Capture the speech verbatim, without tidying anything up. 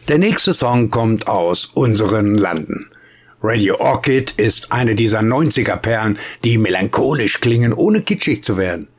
Der nächste Song kommt aus unseren Landen. Radio Orchid ist eine dieser neunziger Perlen, die melancholisch klingen, ohne kitschig zu werden.